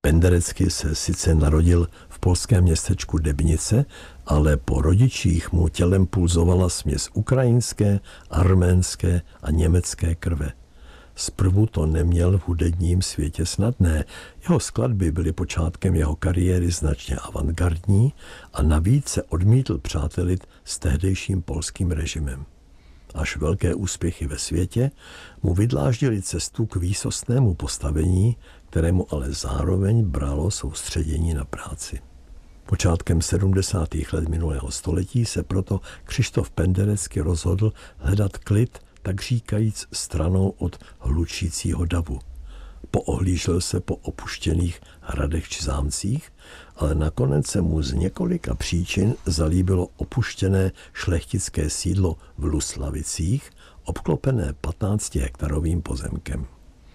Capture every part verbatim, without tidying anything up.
Penderecký se sice narodil v polském městečku Debnice, ale po rodičích mu tělem pulzovala směs ukrajinské, arménské a německé krve. Zprvu to neměl v hudebním světě snadné. Jeho skladby byly počátkem jeho kariéry značně avantgardní a navíc se odmítl přátelit s tehdejším polským režimem. Až velké úspěchy ve světě mu vydláždily cestu k výsostnému postavení, kterému ale zároveň bralo soustředění na práci. Počátkem sedmdesátých let minulého století se proto Křištof Penderecký rozhodl hledat klid, tak říkajíc stranou od hlučícího davu. Poohlížel se po opuštěných hradech či zámcích, ale nakonec se mu z několika příčin zalíbilo opuštěné šlechtické sídlo v Luslavicích, obklopené patnáctihektarovým pozemkem.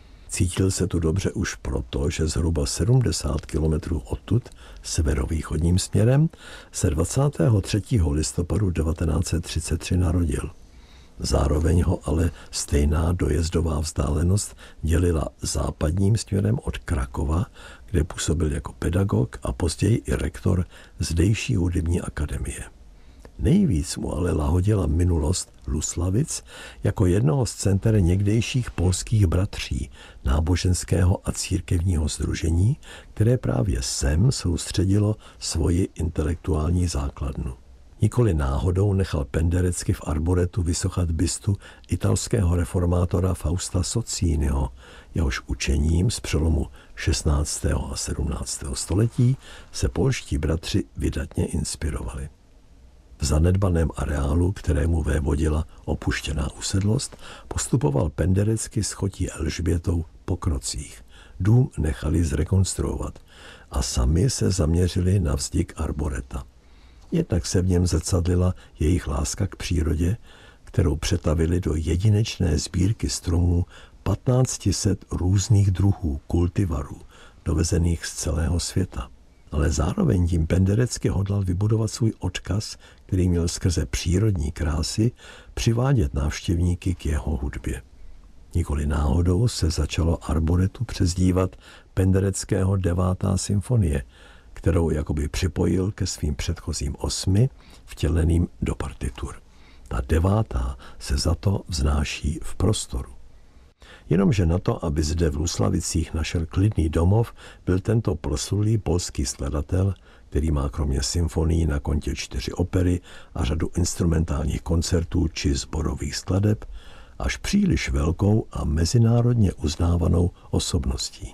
Cítil se tu dobře už proto, že zhruba sedmdesát kilometrů odtud, severovýchodním směrem, se dvacátého třetího listopadu devatenáct set třicet tři narodil. Zároveň ho ale stejná dojezdová vzdálenost dělila západním směrem od Krakova, kde působil jako pedagog a později i rektor zdejší hudební akademie. Nejvíc mu ale lahodila minulost Luslavic jako jednoho z center někdejších polských bratří, náboženského a církevního sdružení, které právě sem soustředilo svoji intelektuální základnu. Nikoli náhodou nechal Penderecký v arboretu vysochat bystu italského reformátora Fausta Sociniho, jehož učením z přelomu šestnáctého a sedmnáctého století se polští bratři vydatně inspirovali. V zanedbaném areálu, kterému vévodila opuštěná usedlost, postupoval Penderecký s chotí Elžbětou po krocích. Dům nechali zrekonstruovat a sami se zaměřili na vzdik arboreta. Jednak se v něm zrcadlila jejich láska k přírodě, kterou přetavili do jedinečné sbírky stromů patnáct set různých druhů kultivarů, dovezených z celého světa. Ale zároveň tím Penderecký hodlal vybudovat svůj odkaz, který měl skrze přírodní krásy přivádět návštěvníky k jeho hudbě. Nikoli náhodou se začalo arboretu přezdívat Pendereckého devátá symfonie, kterou jakoby připojil ke svým předchozím osmi, vtěleným do partitur. Ta devátá se za to vznáší v prostoru. Jenomže na to, aby zde v Luslavicích našel klidný domov, byl tento proslulý polský skladatel, který má kromě symfonií na kontě čtyři opery a řadu instrumentálních koncertů či sborových skladeb, až příliš velkou a mezinárodně uznávanou osobností.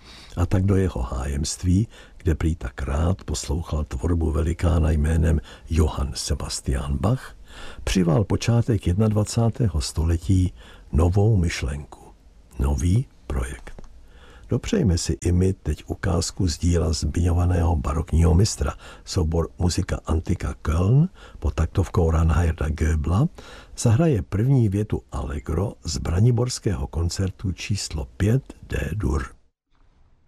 A tak do jeho hájemství, kde prý tak rád poslouchal tvorbu velikána jménem Johann Sebastian Bach, přival počátek dvacátého prvního století novou myšlenku, nový projekt. Dopřejme si i my teď ukázku z díla zmiňovaného barokního mistra. Soubor Muzika Antika Köln pod taktovkou Reinharda Goebla zahraje první větu Allegro z braniborského koncertu číslo pět D-dur.